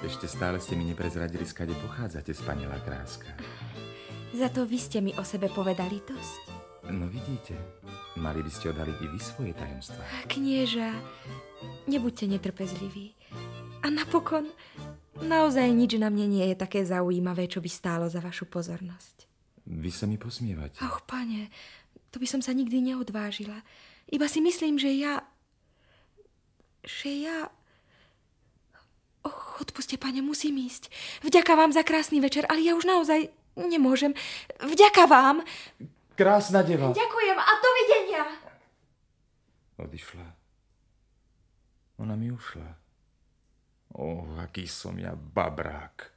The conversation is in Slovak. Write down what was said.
Ešte stále ste mi neprezradili, skade pochádzate, spanilá kráska. Za to vy ste mi o sebe povedali dosť. No vidíte, mali by ste odhaliť i vy svoje tajomstvá. Knieža, nebuďte netrpezliví. A napokon, naozaj nič na mne nie je také zaujímavé, čo by stálo za vašu pozornosť. Vy sa mi posmievate. Ach, pane, to by som sa nikdy neodvážila. Iba si myslím, že ja... Odpuste, pane, musím ísť. Vďaka vám za krásny večer, ale ja už naozaj nemôžem. Vďaka vám. Krásna deva. Ďakujem a dovidenia. Odišla. Ona mi ušla. Aký som ja babrák.